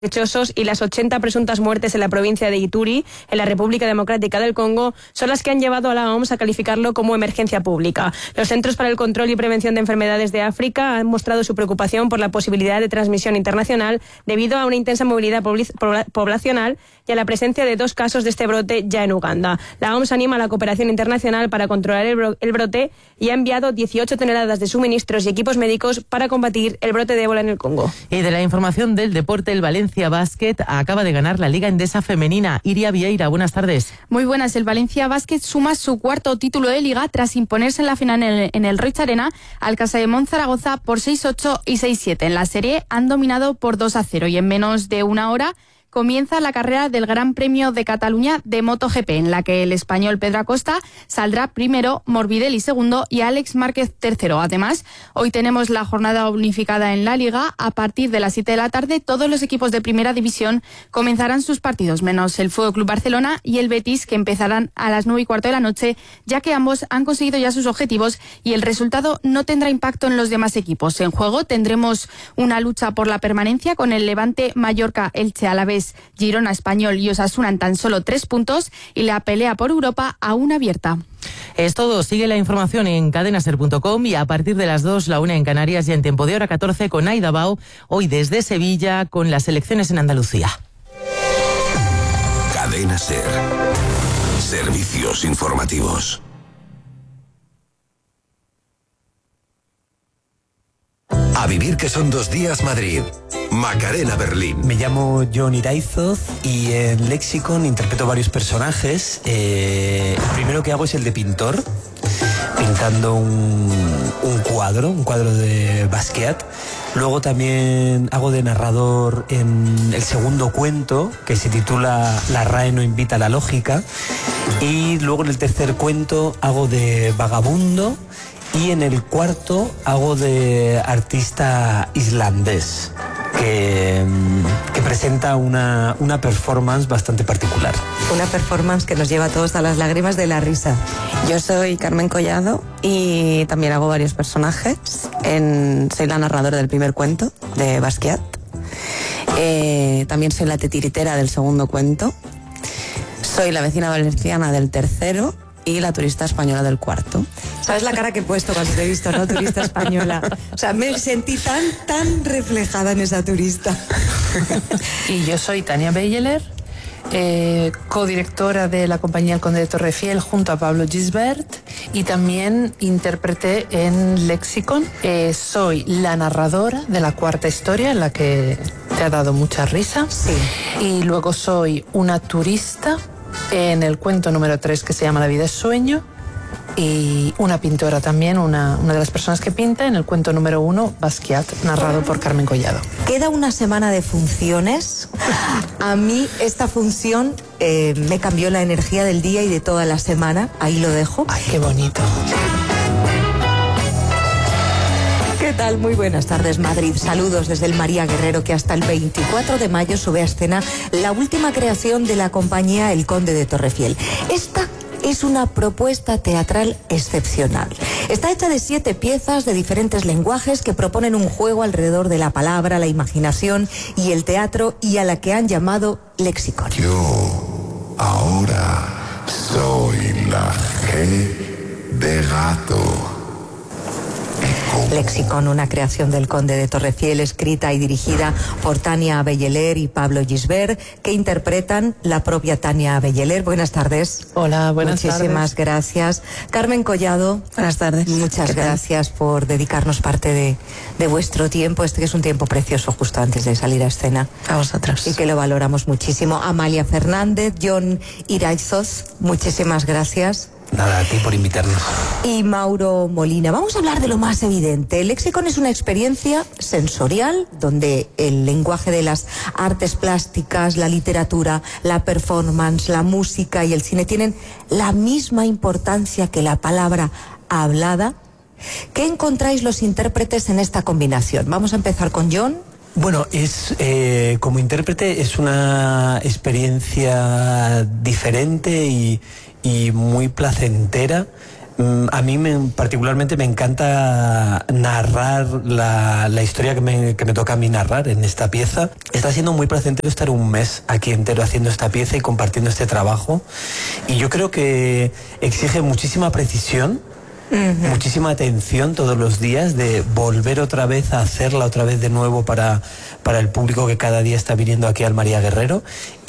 sospechosos y las 80 presuntas muertes en la provincia de Ituri, en la República Democrática del Congo, son las que han llevado a la OMS a calificarlo como emergencia pública. Los Centros para el Control y Prevención de Enfermedades de África han mostrado su preocupación por la posibilidad de transmisión internacional debido a una intensa movilidad poblacional y a la presencia de 2 casos de este brote ya en Uganda. La OMS anima a la cooperación internacional para controlar el brote y ha enviado 18 toneladas de suministros y equipos médicos para combatir el brote de ébola en el Congo. Y de la información del deporte, el Valencia Basket acaba de ganar la Liga Endesa Femenina. Iria Vieira, buenas tardes. Muy buenas. El Valencia Basket suma su 4º título de Liga tras imponerse en la final en el Roig Arena al Casademont Zaragoza por 6-8 y 6-7. En la serie han dominado por 2-0 y en menos de una hora comienza la carrera del Gran Premio de Cataluña de MotoGP, en la que el español Pedro Acosta saldrá primero, Morbidelli segundo y Alex Márquez tercero. Además, hoy tenemos la jornada unificada en la Liga. A partir de las 7 de la tarde, todos los equipos de Primera División comenzarán sus partidos, menos el Fútbol Club Barcelona y el Betis, que empezarán a las 9:15 de la noche, ya que ambos han conseguido ya sus objetivos y el resultado no tendrá impacto en los demás equipos. En juego tendremos una lucha por la permanencia con el Levante, Mallorca, Elche, Alavés, Girona, Español y Osasuna en tan solo 3 puntos y la pelea por Europa aún abierta. Es todo. Sigue la información en cadenaser.com y a partir de las 2, la 1 en Canarias y en tiempo de hora 14 con Aida Bao, hoy desde Sevilla con las elecciones en Andalucía. Cadena Ser. Servicios informativos. A vivir que son 2 días Madrid. Macarena Berlín. Me llamo Jon Iraizoz y en Lexicon interpreto varios personajes. El primero que hago es el de pintor, pintando un cuadro de Basquiat. Luego también hago de narrador en el segundo cuento, que se titula La RAE no invita a la lógica. Y luego en el tercer cuento hago de vagabundo. Y en el cuarto hago de artista islandés que presenta una performance bastante particular. Una performance que nos lleva a todos a las lágrimas de la risa. Yo soy Carmen Collado y también hago varios personajes. Soy la narradora del primer cuento de Basquiat. También soy la titiritera del segundo cuento. Soy la vecina valenciana del tercero y la turista española del cuarto. ¿Sabes la cara que he puesto cuando te he visto, no? Turista española. O sea, me sentí tan reflejada en esa turista. Y yo soy Tania Beyeler, codirectora de la compañía El Conde de Torrefiel junto a Pablo Gisbert y también intérprete en Lexicon. Soy la narradora de la 4ª historia, en la que te ha dado mucha risa. Sí. Y luego soy una turista en el cuento número 3, que se llama La vida es sueño, y una pintora también, una de las personas que pinta en el cuento número 1, Basquiat, narrado por Carmen Collado. Queda una semana de funciones. A mí esta función me cambió la energía del día y de toda la semana. Ahí lo dejo. Ay, qué bonito. ¿Qué tal? Muy buenas tardes, Madrid. Saludos desde el María Guerrero, que hasta el 24 de mayo sube a escena la última creación de la compañía El Conde de Torrefiel. Esta es una propuesta teatral excepcional. Está hecha de 7 piezas de diferentes lenguajes que proponen un juego alrededor de la palabra, la imaginación y el teatro, y a la que han llamado Lexicon. Yo ahora soy la G de gato. Lexicon, una creación del Conde de Torrefiel, escrita y dirigida por Tania Beyeler y Pablo Gisbert, que interpretan la propia Tania Beyeler. Buenas tardes. Hola, buenas tardes. Muchísimas gracias. Carmen Collado. Buenas tardes. Muchas gracias por dedicarnos parte de vuestro tiempo. Este que es un tiempo precioso justo antes de salir a escena. A vosotros. Y que lo valoramos muchísimo. Amalia Fernández, Jon Iraizoz, muchísimas gracias. Nada, a ti por invitarnos. Y Mauro Molina. Vamos a hablar de lo más evidente. El Lexicon es una experiencia sensorial donde el lenguaje de las artes plásticas, la literatura, la performance, la música y el cine tienen la misma importancia que la palabra hablada. ¿Qué encontráis los intérpretes en esta combinación? Vamos a empezar con Jon. Bueno, como intérprete es una experiencia diferente y muy placentera. A mí particularmente me encanta narrar la historia que me toca a mí narrar en esta pieza. Está siendo muy placentero estar un mes aquí entero haciendo esta pieza y compartiendo este trabajo. Y yo creo que exige muchísima precisión, muchísima atención todos los días, de volver otra vez a hacerla otra vez de nuevo para el público que cada día está viniendo aquí al María Guerrero.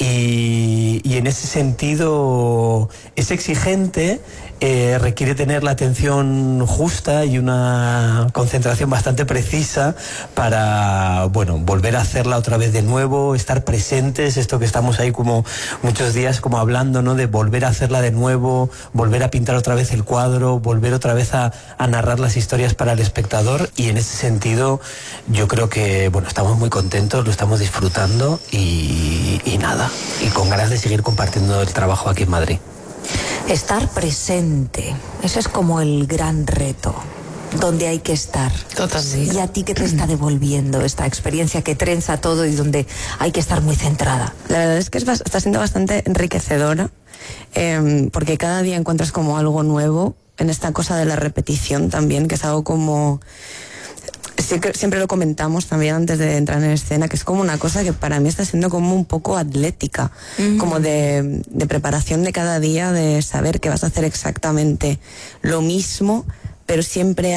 Y en ese sentido es exigente, requiere tener la atención justa y una concentración bastante precisa para, bueno, volver a hacerla otra vez de nuevo, estar presentes, esto que estamos ahí como muchos días como hablando, ¿no? De volver a hacerla de nuevo, volver a pintar otra vez el cuadro, volver otra vez a narrar las historias para el espectador. Y en ese sentido yo creo que, bueno, estamos muy contentos, lo estamos disfrutando y nada, y con ganas de seguir compartiendo el trabajo aquí en Madrid. Estar presente, ese es como el gran reto, donde hay que estar. Totalmente. ¿Y a ti qué te está devolviendo esta experiencia que trenza todo y donde hay que estar muy centrada? La verdad es que está siendo bastante enriquecedora, porque cada día encuentras como algo nuevo en esta cosa de la repetición también, que es algo como... Siempre lo comentamos también antes de entrar en escena, que es como una cosa que para mí está siendo como un poco atlética, como de preparación de cada día, de saber que vas a hacer exactamente lo mismo, pero siempre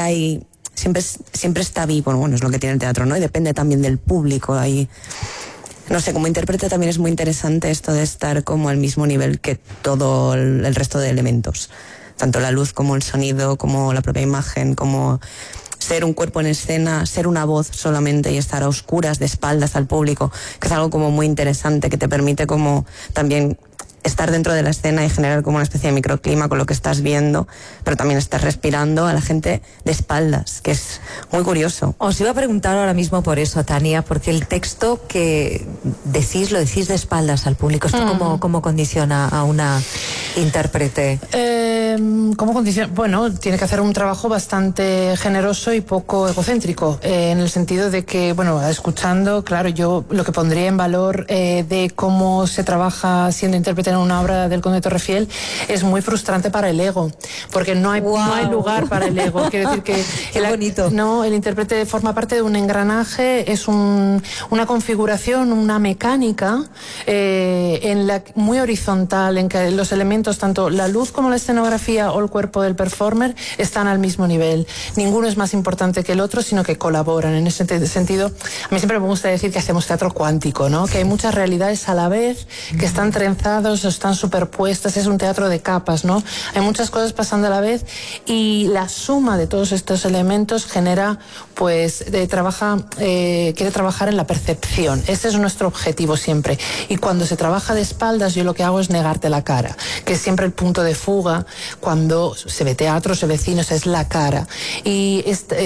está vivo. Bueno, es lo que tiene el teatro, ¿no? Y depende también del público. Ahí, no sé, como intérprete también es muy interesante esto de estar como al mismo nivel que todo el resto de elementos, tanto la luz como el sonido, como la propia imagen, como ser un cuerpo en escena, ser una voz solamente y estar a oscuras, de espaldas al público, que es algo como muy interesante, que te permite como también estar dentro de la escena y generar como una especie de microclima con lo que estás viendo, pero también estás respirando a la gente de espaldas, que es muy curioso. Os iba a preguntar ahora mismo por eso, Tania, porque el texto que decís, lo decís de espaldas al público. ¿Esto cómo condiciona a una intérprete? ¿Cómo condiciona? Bueno, tiene que hacer un trabajo bastante generoso y poco egocéntrico, en el sentido de que, bueno, escuchando, claro, yo lo que pondría en valor de cómo se trabaja siendo intérprete en una obra del Conde de Torrefiel es muy frustrante para el ego, porque no hay lugar para el ego. Quiere decir que el intérprete forma parte de un engranaje, es una configuración, una mecánica muy horizontal, en que los elementos, tanto la luz como la escenografía o el cuerpo del performer, están al mismo nivel. Ninguno es más importante que el otro, sino que colaboran. En ese sentido, a mí siempre me gusta decir que hacemos teatro cuántico, ¿no? Que hay muchas realidades a la vez, que están trenzados, están superpuestas, es un teatro de capas, ¿no? Hay muchas cosas pasando a la vez y la suma de todos estos elementos genera, pues, quiere trabajar en la percepción. Ese es nuestro objetivo siempre. Y cuando se trabaja de espaldas, yo lo que hago es negarte la cara, que es siempre el punto de fuga. Cuando se ve teatro, se ve cine, o sea, es la cara. Y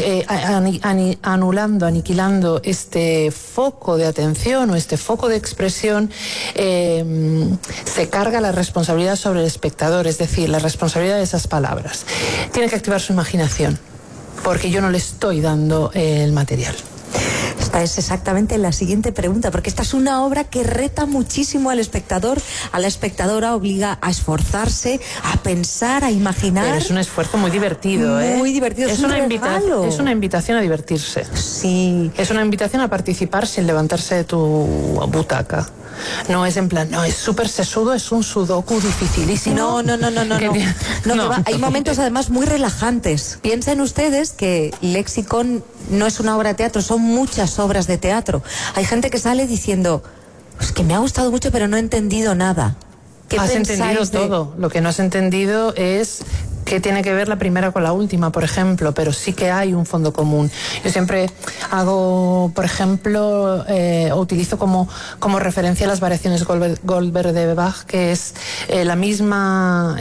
aniquilando este foco de atención o este foco de expresión, se carga la responsabilidad sobre el espectador, es decir, la responsabilidad de esas palabras. Tiene que activar su imaginación, porque yo no le estoy dando el material. Esta es exactamente la siguiente pregunta, porque esta es una obra que reta muchísimo al espectador, a la espectadora, obliga a esforzarse, a pensar, a imaginar. Pero es un esfuerzo muy divertido, Muy divertido, es una invitación a divertirse. Sí. Es una invitación a participar sin levantarse de tu butaca. No es en plan, no, es súper sesudo, es un sudoku dificilísimo. No. Hay momentos además muy relajantes. Piensen ustedes que Lexicon no es una obra de teatro, son muchas obras de teatro. Hay gente que sale diciendo, es que me ha gustado mucho pero no he entendido nada. Has entendido todo. Lo que no has entendido es qué tiene que ver la primera con la última, por ejemplo, pero sí que hay un fondo común. Yo siempre hago, por ejemplo, utilizo como referencia las variaciones Goldberg de Bach, que es la misma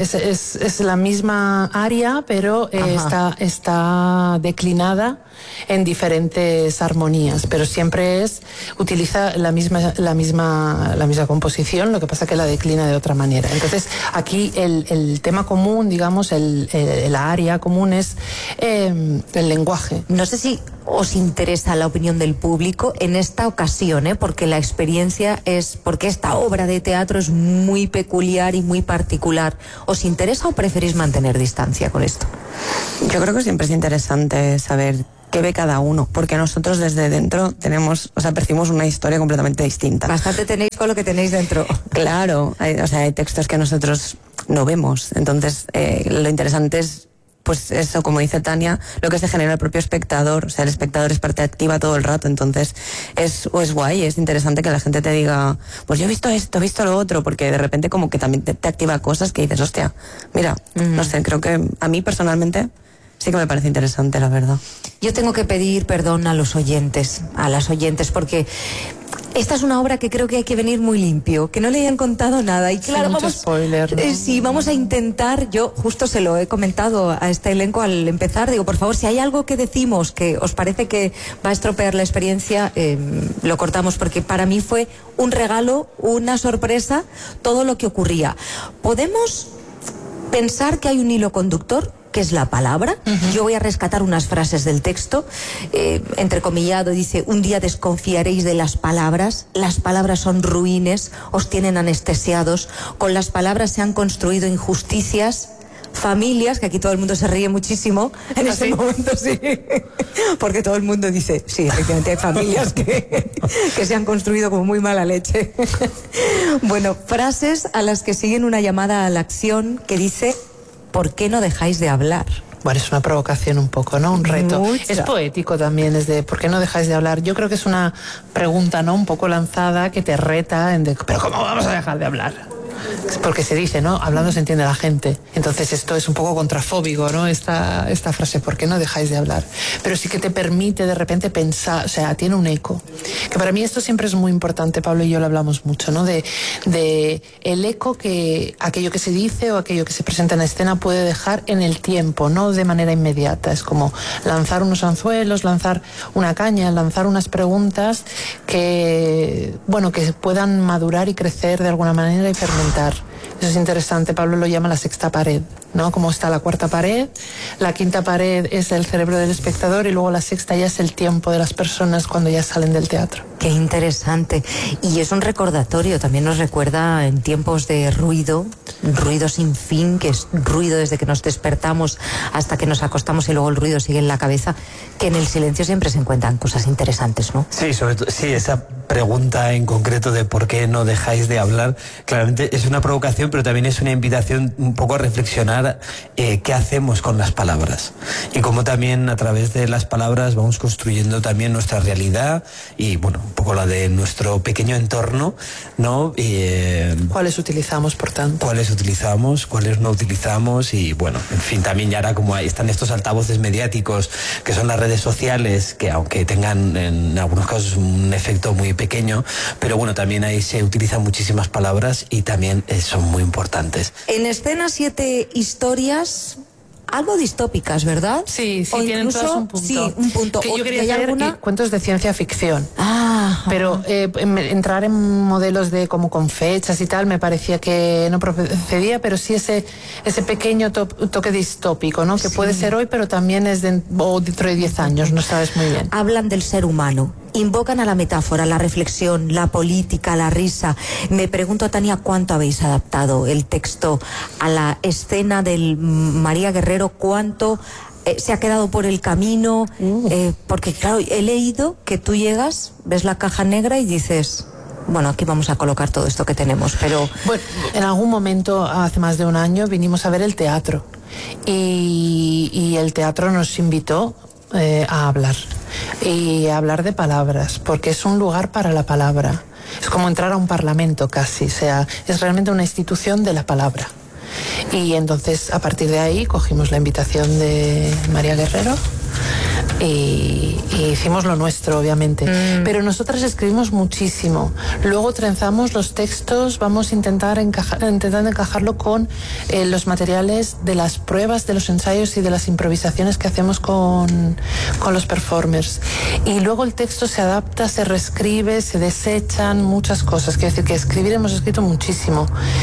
aria, pero está declinada en diferentes armonías, pero siempre utiliza la misma composición, lo que pasa que la declina de otra manera. Entonces, aquí el tema común, digamos, el el área común es el lenguaje. No sé si os interesa la opinión del público en esta ocasión, porque la experiencia porque esta obra de teatro es muy peculiar y muy particular. ¿Os interesa o preferís mantener distancia con esto? Yo creo que siempre es interesante saber qué ve cada uno, porque nosotros desde dentro percibimos una historia completamente distinta. Bastante tenéis con lo que tenéis dentro. Claro, hay textos que nosotros no vemos, entonces lo interesante es pues eso, como dice Tania, lo que se genera el propio espectador. O sea, el espectador es parte activa todo el rato, entonces es guay, es interesante que la gente te diga, pues yo he visto esto, he visto lo otro, porque de repente como que también te activa cosas que dices, hostia, mira, no sé, creo que a mí personalmente sí que me parece interesante, la verdad. Yo tengo que pedir perdón a los oyentes, porque esta es una obra que creo que hay que venir muy limpio, que no le hayan contado nada. Y claro, mucho spoiler, ¿no? Sí, vamos a intentar, yo justo se lo he comentado a este elenco al empezar, digo, por favor, si hay algo que decimos que os parece que va a estropear la experiencia, lo cortamos, porque para mí fue un regalo, una sorpresa, todo lo que ocurría. Podemos pensar que hay un hilo conductor, que es la palabra. Yo voy a rescatar unas frases del texto, entrecomillado, dice: un día desconfiaréis de las palabras son ruines, os tienen anestesiados, con las palabras se han construido injusticias, familias, que aquí todo el mundo se ríe muchísimo en este momento, sí, porque todo el mundo dice, sí, efectivamente hay familias que se han construido como muy mala leche. Bueno, frases a las que siguen una llamada a la acción que dice: ¿por qué no dejáis de hablar? Bueno, es una provocación un poco, ¿no? Un reto. Mucha. Es poético también, es de ¿por qué no dejáis de hablar? Yo creo que es una pregunta, ¿no? Un poco lanzada que te reta pero ¿cómo vamos a dejar de hablar? Porque se dice, ¿no? Hablando se entiende la gente. Entonces esto es un poco contrafóbico, ¿no? Esta frase, ¿por qué no dejáis de hablar? Pero sí que te permite de repente pensar, o sea, tiene un eco. Que para mí esto siempre es muy importante, Pablo y yo lo hablamos mucho, ¿no? De el eco que aquello que se dice o aquello que se presenta en escena puede dejar en el tiempo, no de manera inmediata. Es como lanzar unos anzuelos, lanzar una caña, lanzar unas preguntas que, bueno, que puedan madurar y crecer de alguna manera y fermentar. Eso es interesante. Pablo lo llama la sexta pared, ¿no? Como está la cuarta pared, la quinta pared es el cerebro del espectador y luego la sexta ya es el tiempo de las personas cuando ya salen del teatro. Qué interesante. Y es un recordatorio, también nos recuerda en tiempos de ruido sin fin, que es ruido desde que nos despertamos hasta que nos acostamos y luego el ruido sigue en la cabeza, que en el silencio siempre se encuentran cosas interesantes, ¿no? Sí, sobre todo, sí, esa pregunta en concreto de por qué no dejáis de hablar, claramente es una provocación, pero también es una invitación un poco a reflexionar qué hacemos con las palabras y cómo también a través de las palabras vamos construyendo también nuestra realidad y, bueno, un poco la de nuestro pequeño entorno, ¿no? ¿Cuáles utilizamos, por tanto? ¿Cuáles utilizamos, cuáles no utilizamos? Y, bueno, en fin, también ya ahora como están estos altavoces mediáticos que son las redes sociales, que aunque tengan en algunos casos un efecto muy pequeño, pero bueno, también ahí se utilizan muchísimas palabras y también son muy importantes. En escena 7 historias algo distópicas, ¿verdad? Sí, o tienen incluso, todas un punto. Sí, un punto. Que yo quería hacer cuentos de ciencia ficción. Pero entrar en modelos de como con fechas y tal me parecía que no procedía, pero sí ese pequeño toque distópico, ¿no? Que puede ser hoy, pero también es dentro de 10 años, no sabes muy bien. Hablan del ser humano. Invocan a la metáfora, la reflexión, la política, la risa. Me pregunto, Tania, ¿cuánto habéis adaptado el texto a la escena del María Guerrero? ¿Cuánto se ha quedado por el camino? Porque, claro, he leído que tú llegas, ves la caja negra y dices, bueno, aquí vamos a colocar todo esto que tenemos, pero... Bueno, en algún momento, hace más de un año, vinimos a ver el teatro. Y el teatro nos invitó a hablar. Y a hablar de palabras, porque es un lugar para la palabra. Es como entrar a un parlamento casi, o sea, es realmente una institución de la palabra. Y entonces, a partir de ahí, cogimos la invitación de María Guerrero y hicimos lo nuestro, obviamente. Pero nosotras escribimos muchísimo. Luego trenzamos los textos, vamos a intentando encajarlo con los materiales de las pruebas, de los ensayos y de las improvisaciones que hacemos con los performers. Y luego el texto se adapta, se reescribe, se desechan muchas cosas. Quiero decir que escribir hemos escrito muchísimo.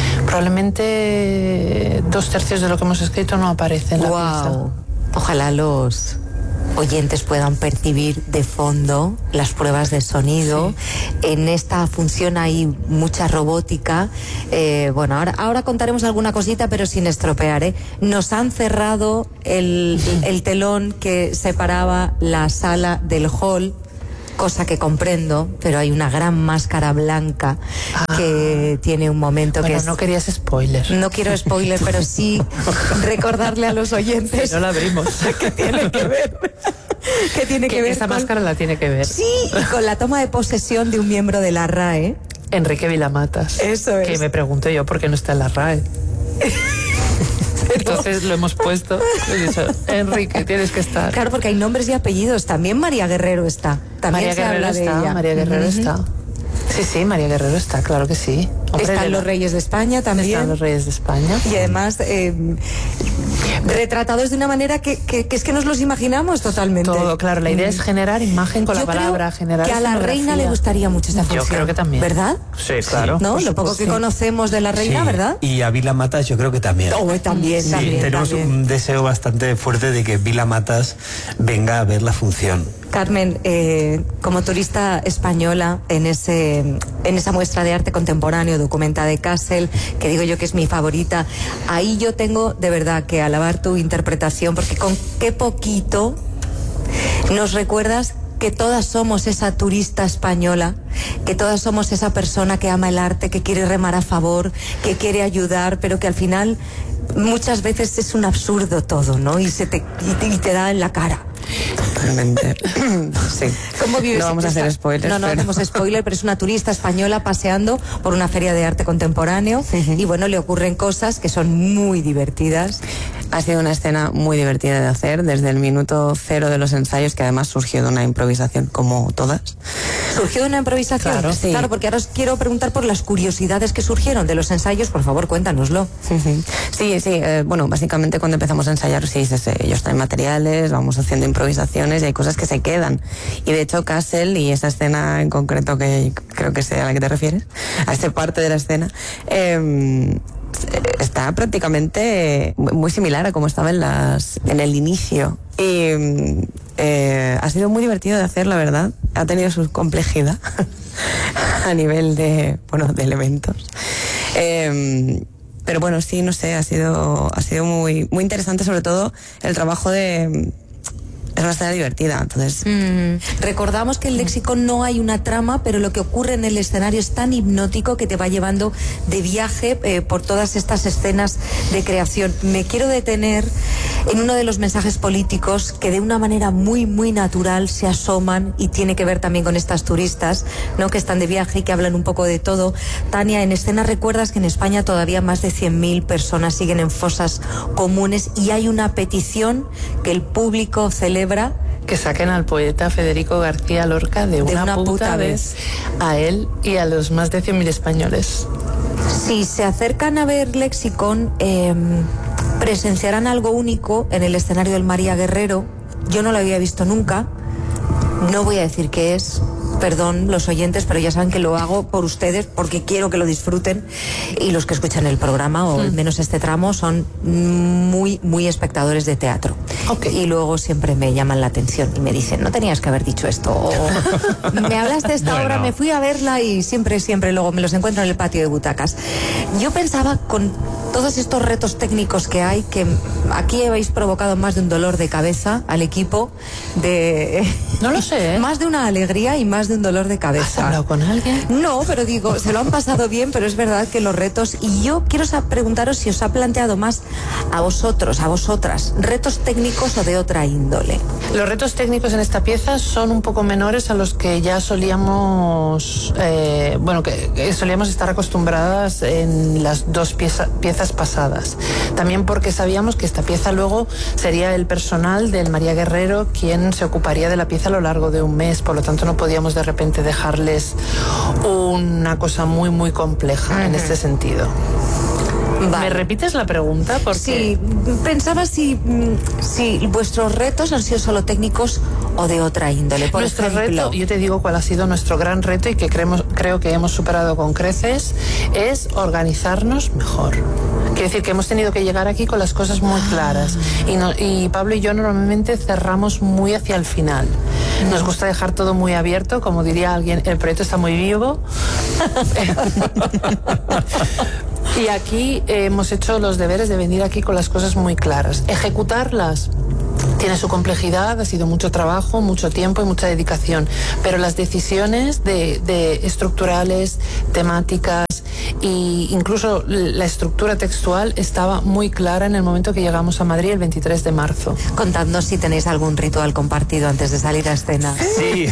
Probablemente 2/3 de lo que hemos escrito no aparece en la pieza. Ojalá los oyentes puedan percibir de fondo las pruebas de sonido. Sí. En esta función hay mucha robótica. Bueno, ahora contaremos alguna cosita, pero sin estropear, ¿eh? Nos han cerrado el telón que separaba la sala del hall, cosa que comprendo, pero hay una gran máscara blanca que tiene un momento que no querías spoiler. No quiero spoiler, pero sí recordarle a los oyentes. No la abrimos. ¿Qué tiene que ver? ¿Qué tiene que ver? Esta máscara la tiene que ver. Sí, y con la toma de posesión de un miembro de la RAE. Enrique Vilamatas. Eso es. Que me pregunto yo por qué no está en la RAE. Entonces lo hemos puesto. He dicho, Enrique, tienes que estar. Claro, porque hay nombres y apellidos. También María Guerrero está. También María Guerrero está. María Guerrero está. Sí, María Guerrero está, claro que sí. Hombre, están los Reyes de España también. Están los Reyes de España. Y además retratados de una manera que es que nos los imaginamos totalmente. Todo, claro. La idea es generar imagen con yo la palabra, generar que a la reina le gustaría mucho esta función. Yo creo que también. ¿Verdad? Sí, claro. ¿No? Lo poco que conocemos de la reina, sí. ¿verdad? Y a Vila Matas yo creo que también. También. Tenemos un deseo bastante fuerte de que Vila Matas venga a ver la función. Carmen, como turista española en esa muestra de arte contemporáneo, Documenta de Kassel, que digo yo que es mi favorita, ahí yo tengo de verdad que alabar tu interpretación, porque con qué poquito nos recuerdas que todas somos esa turista española, que todas somos esa persona que ama el arte, que quiere remar a favor, que quiere ayudar, pero que al final muchas veces es un absurdo todo, ¿no? Y te da en la cara. Realmente. Sí. ¿Cómo vives? No vamos a hacer spoilers. No hacemos spoiler, pero es una turista española paseando por una feria de arte contemporáneo y bueno, le ocurren cosas que son muy divertidas. Ha sido una escena muy divertida de hacer desde el minuto 0 de los ensayos, que además surgió de una improvisación como todas. ¿Surgió de una improvisación? Claro, sí. Claro, porque ahora os quiero preguntar por las curiosidades que surgieron de los ensayos. Por favor, cuéntanoslo. Sí. Bueno, básicamente cuando empezamos a ensayar, sí, ellos traen materiales, vamos haciendo improvisaciones y hay cosas que se quedan. Y de hecho, Kassel, y esa escena en concreto que creo que sé a la que te refieres, a esta parte de la escena, está prácticamente muy similar a como estaba en el inicio. Y ha sido muy divertido de hacer, la verdad. Ha tenido su complejidad a nivel de elementos. Pero bueno, sí, no sé, ha sido muy, muy interesante, sobre todo el trabajo de... Es una escena divertida, entonces... Recordamos que en Léxico no hay una trama, pero lo que ocurre en el escenario es tan hipnótico que te va llevando de viaje por todas estas escenas de creación. Me quiero detener en uno de los mensajes políticos que de una manera muy, muy natural se asoman y tiene que ver también con estas turistas, ¿no?, que están de viaje y que hablan un poco de todo. Tania, en escena recuerdas que en España todavía más de 100.000 personas siguen en fosas comunes y hay una petición que el público celebra. Que saquen al poeta Federico García Lorca de una puta vez a él y a los más de 100.000 españoles. Si se acercan a ver Lexicon, presenciarán algo único en el escenario del María Guerrero. Yo no lo había visto nunca. No voy a decir qué es. Perdón los oyentes, pero ya saben que lo hago por ustedes porque quiero que lo disfruten, y los que escuchan el programa, o al menos este tramo, son muy, muy espectadores de teatro. Okay. Y luego siempre me llaman la atención y me dicen, no tenías que haber dicho esto, o me hablaste de esta obra, me fui a verla, y siempre luego me los encuentro en el patio de butacas. Yo pensaba, con todos estos retos técnicos que hay, que aquí habéis provocado más de un dolor de cabeza al equipo, No lo sé, ¿eh? Más de una alegría y más más de un dolor de ¿Has cabeza. hablado con alguien? No, pero digo, se lo han pasado bien, pero es verdad que los retos, y yo quiero preguntaros si os ha planteado más a vosotros, a vosotras, retos técnicos o de otra índole. Los retos técnicos en esta pieza son un poco menores a los que ya solíamos, que solíamos estar acostumbradas en las dos piezas pasadas. También porque sabíamos que esta pieza luego sería el personal del María Guerrero quien se ocuparía de la pieza a lo largo de un mes, por lo tanto no podíamos de repente dejarles una cosa muy muy compleja en este sentido. Vale. ¿Me repites la pregunta? Porque... Sí, pensaba si vuestros retos han sido solo técnicos o de otra índole. Por nuestro ejemplo, reto, yo te digo cuál ha sido nuestro gran reto y que creo que hemos superado con creces, es organizarnos mejor. Quiere decir que hemos tenido que llegar aquí con las cosas muy claras y Pablo y yo normalmente cerramos muy hacia el final. Nos gusta dejar todo muy abierto, como diría alguien, el proyecto está muy vivo. Y aquí hemos hecho los deberes de venir aquí con las cosas muy claras. Ejecutarlas tiene su complejidad, ha sido mucho trabajo, mucho tiempo y mucha dedicación, pero las decisiones de estructurales, temáticas e incluso la estructura textual estaba muy clara en el momento que llegamos a Madrid el 23 de marzo. Contadnos si tenéis algún ritual compartido antes de salir a escena. Sí.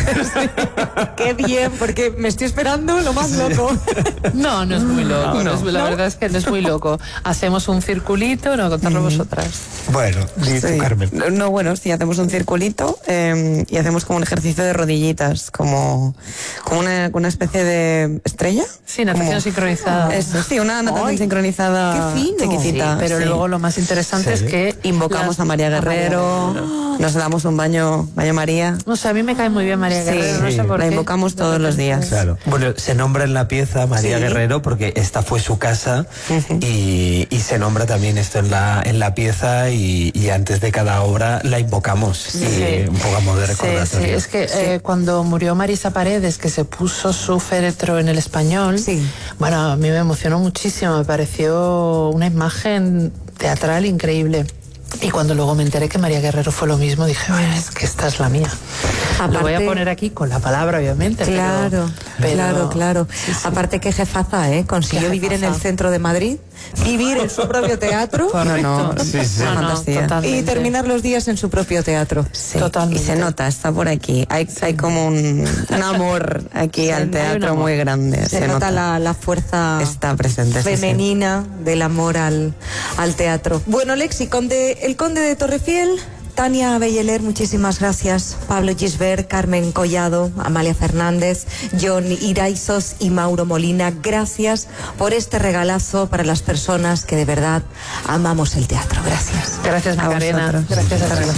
Qué bien, porque me estoy esperando lo más loco. No es muy loco. No. La verdad es que no es muy loco. Hacemos un circulito, no, contadlo vosotras. Bueno, listo, Sí. Carmen. No, bueno, sí, hacemos un circulito y hacemos como un ejercicio de rodillitas, como una especie de estrella. Sí, natación Como- sincronizada. Eso, sí, una natación ¡Ay, sincronizada qué fino! chiquitita. Sí, pero sí. luego lo más interesante es que Invocamos a María Guerrero, nos damos un baño María. No sé, a mí me cae muy bien María Sí, Guerrero, no sé por la qué. invocamos todos los días. Claro. Bueno, se nombra en la pieza María Sí. Guerrero porque esta fue su casa y se nombra también esto en la pieza y antes de cada obra la invocamos y un poco a modo de recordatorio. Sí, es que cuando murió Marisa Paredes, que se puso su féretro en el Español, Sí. bueno, a mí me emocionó muchísimo, me pareció una imagen teatral increíble. Y cuando luego me enteré que María Guerrero fue lo mismo, dije, bueno, es que esta es la mía. Lo voy a Aparte- poner aquí con la palabra, obviamente. Claro, pero- claro. Sí, sí. Aparte que jefaza, consiguió Qué vivir en jefaza. el centro de Madrid, vivir en su propio teatro No, Sí, sí. No, fantasía. totalmente. y terminar los días en su propio teatro. Sí, Totalmente. y se nota, está por aquí. Hay como un amor aquí al hay un teatro amor. muy grande. Se nota la fuerza Está presente, sí, sí. femenina del amor al teatro. Bueno, Lexi, el Conde de Torrefiel, Tania Belleler, muchísimas gracias. Pablo Gisbert, Carmen Collado, Amalia Fernández, John Iraizos y Mauro Molina, gracias por este regalazo para las personas que de verdad amamos el teatro. Gracias. Gracias, A Macarena. vosotros. Gracias a todos.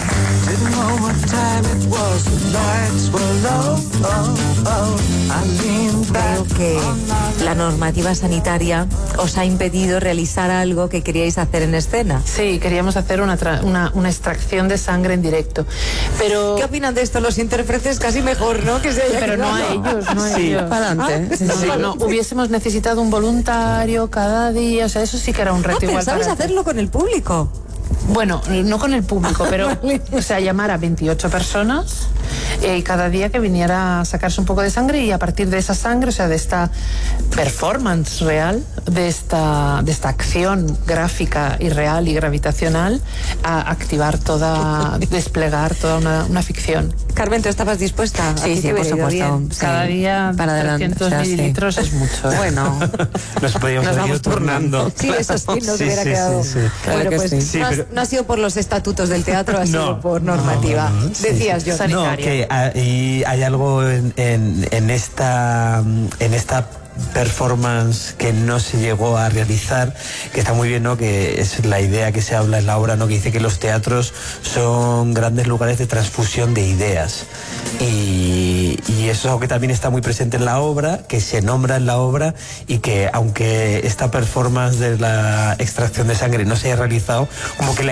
Creo que la normativa sanitaria os ha impedido realizar algo que queríais hacer en escena. Sí, queríamos hacer una extracción de sangre en directo. Pero, ¿Qué opinan de esto los intérpretes? Casi mejor, ¿no? Que se haya pero no a quedado. ellos, no a Sí. ellos. Para adelante. Sí, sí. No, hubiésemos necesitado un voluntario cada día, o sea, eso sí que era un reto igual ¿Pensabais para hacerlo con el público? Bueno, no con el público, pero o sea, llamar a 28 personas cada día que viniera a sacarse un poco de sangre y a partir de esa sangre, o sea, de esta performance real, de esta acción gráfica y real y gravitacional, a activar desplegar toda una ficción. Carmen, ¿tú estabas dispuesta? ¿A ti Sí, te por hubiera ido supuesto. bien? Sí, Cada día para adelante, 300 o sea, sí. mililitros es mucho. Bueno, Nos podíamos Nos haber ido vamos turnando. turnando. Sí, eso sí, nos Sí, hubiera sí, quedado. sí, sí. Claro Bueno, que pues sí. Sí, no, pero- no ha sido por los estatutos del teatro, ha sido por normativa. Sí. Decías yo. Sal- No, sanitaria. que hay algo en esta performance que no se llegó a realizar, que está muy bien, ¿no? Que es la idea que se habla en la obra, ¿no? Que dice que los teatros son grandes lugares de transfusión de ideas y eso es algo que también está muy presente en la obra, que se nombra en la obra y que aunque esta performance de la extracción de sangre no se haya realizado, como que la